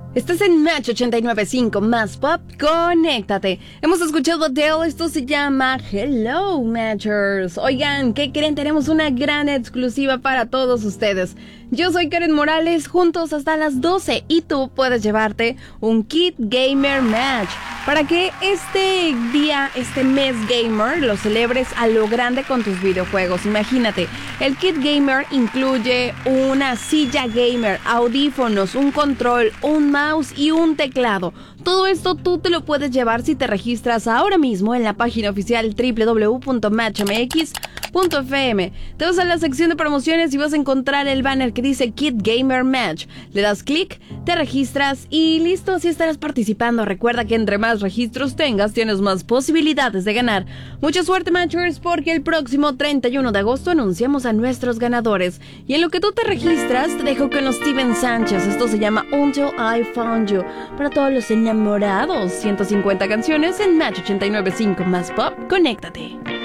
Estás en Match 89.5 más pop, conéctate. Hemos escuchado Adele, esto se llama Hello Matchers. Oigan, ¿qué creen? Tenemos una gran exclusiva para todos ustedes. Yo soy Karen Morales, juntos hasta las 12 y tú puedes llevarte un kit gamer match para que este día, este mes gamer, lo celebres a lo grande con tus videojuegos. Imagínate, el kit gamer incluye una silla gamer, audífonos, un control, un mouse y un teclado. Todo esto tú te lo puedes llevar si te registras ahora mismo en la página oficial www.matchmx.fm. Te vas a la sección de promociones y vas a encontrar el banner que dice Kit Gamer Match. Le das clic, te registras y listo, así estarás participando. Recuerda que entre más registros tengas, tienes más posibilidades de ganar. Mucha suerte, Matchers, porque el próximo 31 de agosto anunciamos a nuestros ganadores. Y en lo que tú te registras, te dejo con Steven Sánchez. Esto se llama Until I Found You. Para todos los enamorados, 150 canciones en Match 89.5 más pop. Conéctate.